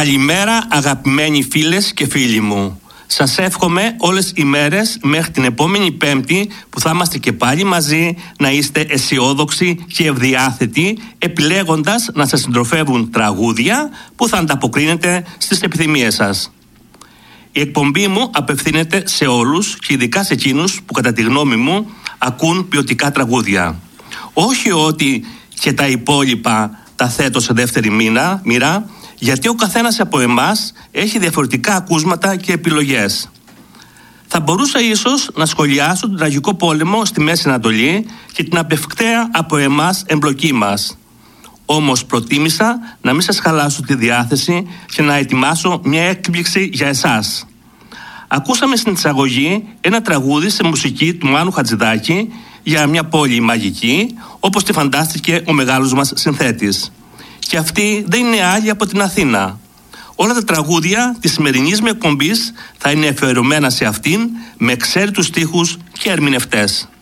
Καλημέρα αγαπημένοι φίλες και φίλοι μου. Σας εύχομαι όλες οι μέρες μέχρι την επόμενη Πέμπτη που θα είμαστε και πάλι μαζί να είστε αισιόδοξοι και ευδιάθετοι, επιλέγοντας να σας συντροφεύουν τραγούδια που θα ανταποκρίνετε στις επιθυμίες σας. Η εκπομπή μου απευθύνεται σε όλους και ειδικά σε εκείνους που κατά τη γνώμη μου ακούν ποιοτικά τραγούδια. Όχι ότι και τα υπόλοιπα τα θέτω σε δεύτερη μοίρα, γιατί ο καθένας από εμάς έχει διαφορετικά ακούσματα και επιλογές. Θα μπορούσα ίσως να σχολιάσω τον τραγικό πόλεμο στη Μέση Ανατολή και την απευκταία από εμάς εμπλοκή μας. Όμως προτίμησα να μην σας χαλάσω τη διάθεση και να ετοιμάσω μια έκπληξη για εσάς. Ακούσαμε στην εισαγωγή ένα τραγούδι σε μουσική του Μάνου Χατζηδάκη για μια πόλη μαγική, όπως τη φαντάστηκε ο μεγάλος μας συνθέτης. Και αυτή δεν είναι άλλη από την Αθήνα. Όλα τα τραγούδια της σημερινής μου εκπομπής θα είναι αφιερωμένα σε αυτήν με εξαίρετους στίχους και ερμηνευτές.